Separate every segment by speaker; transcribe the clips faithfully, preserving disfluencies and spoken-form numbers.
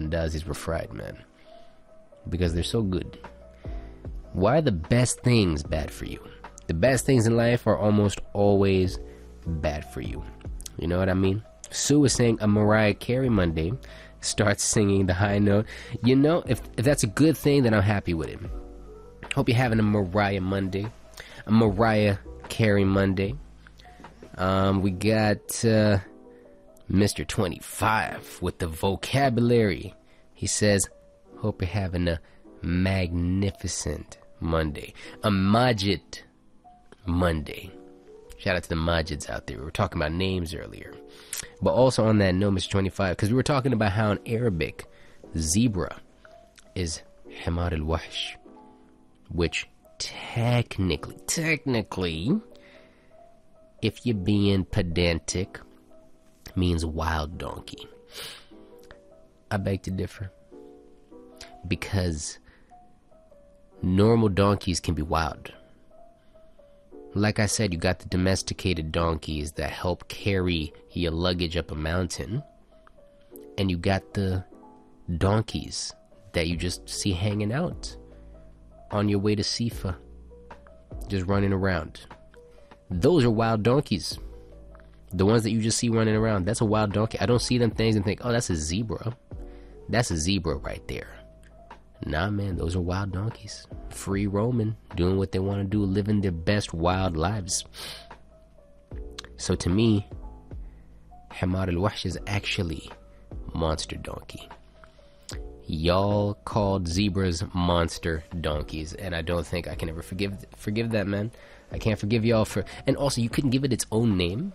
Speaker 1: mandazis were fried, man. Because they're so good. Why are the best things bad for you? The best things in life are almost always bad for you. You know what I mean? Sue is saying a Mariah Carey Monday. Starts singing the high note. You know, if, if that's a good thing, then I'm happy with it. Hope you're having a Mariah Monday. A Mariah Carey Monday. Um, we got uh, Mister twenty-five with the vocabulary. He says, hope you're having a magnificent Monday. A Majid Monday. Shout out to the Majids out there. We were talking about names earlier. But also on that note, Mister twenty-five, because we were talking about how in Arabic, zebra is Himar al-Wahsh, which technically, technically, if you're being pedantic, means wild donkey. I beg to differ. Because normal donkeys can be wild. Like I said, you got the domesticated donkeys that help carry your luggage up a mountain. And you got the donkeys that you just see hanging out on your way to Sifa. Just running around. Those are wild donkeys. The ones that you just see running around, that's a wild donkey. I don't see them things and think, oh, that's a zebra. That's a zebra right there. Nah, man, those are wild donkeys. Free roaming, doing what they want to do, living their best wild lives. So to me, Himar al-Wahsh is actually monster donkey. Y'all called zebras monster donkeys, and I don't think I can ever forgive forgive that, man. I can't forgive y'all for... And also, you couldn't give it its own name?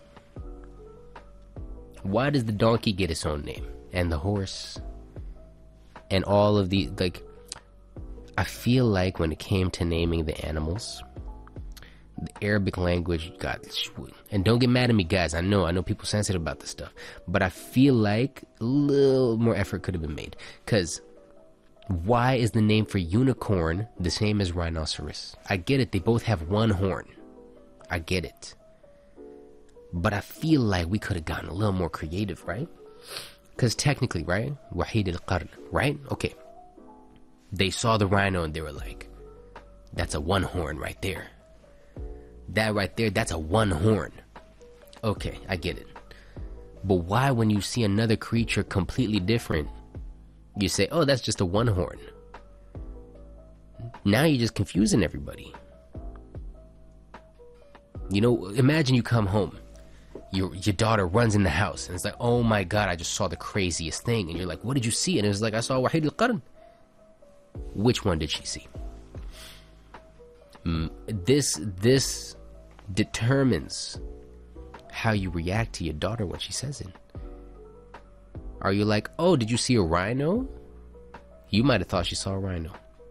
Speaker 1: Why does the donkey get its own name? And the horse? And all of the... Like... I feel like when it came to naming the animals, the Arabic language got... And don't get mad at me, guys. I know, I know people sensitive about this stuff. But I feel like a little more effort could have been made. Because why is the name for unicorn the same as rhinoceros? I get it. They both have one horn. I get it. But I feel like we could have gotten a little more creative, right? Because technically, right? Wahid al-Qarn, right? Okay. They saw the rhino and they were like, that's a one horn right there. That right there, that's a one horn. Okay, I get it. But why when you see another creature completely different, you say, oh, that's just a one horn? Now you're just confusing everybody. You know, imagine you come home. Your, your daughter runs in the house and it's like, oh my God, I just saw the craziest thing. And you're like, what did you see? And it was like, I saw Wahid al-Qarn. Which one did she see? Mm, this this determines how you react to your daughter when she says it. Are you like, oh, did you see a rhino? You might have thought she saw a rhino.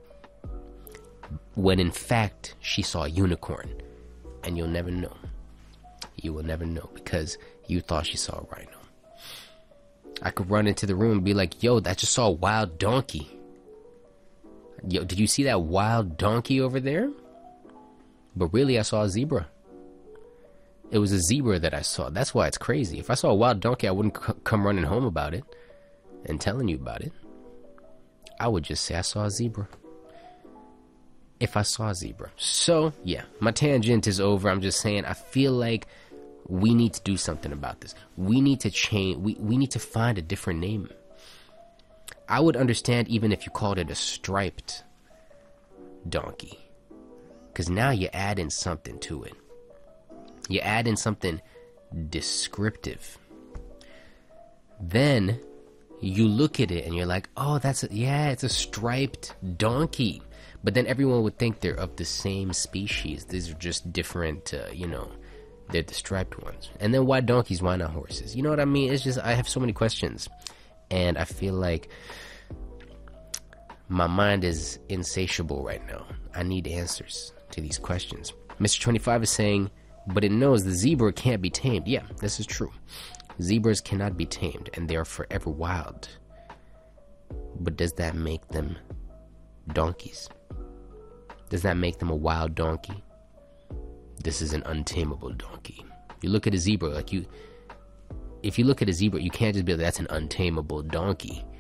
Speaker 1: When in fact, she saw a unicorn. And you'll never know. You will never know because you thought she saw a rhino. I could run into the room and be like, yo, I just saw a wild donkey. Yo, did you see that wild donkey over there? But really, I saw a zebra. It was a zebra that I saw. That's why it's crazy. If I saw a wild donkey, I wouldn't c- come running home about it and telling you about it. I would just say I saw a zebra. If I saw a zebra. So, yeah, my tangent is over. I'm just saying, I feel like we need to do something about this. We need to change. We, we need to find a different name. I would understand even if you called it a striped donkey. Because now you're adding something to it. You're adding something descriptive. Then you look at it and you're like, oh, that's a, yeah, it's a striped donkey. But then everyone would think they're of the same species. These are just different, uh, you know, they're the striped ones. And then why donkeys? Why not horses? You know what I mean? It's just, I have so many questions. And I feel like my mind is insatiable right now. I need answers to these questions. Mister twenty-five is saying, but it knows the zebra can't be tamed. Yeah, this is true. Zebras cannot be tamed, and they are forever wild. But does that make them donkeys? Does that make them a wild donkey? This is an untamable donkey. You look at a zebra, like you... If you look at a zebra, you can't just be like, that's an untamable donkey.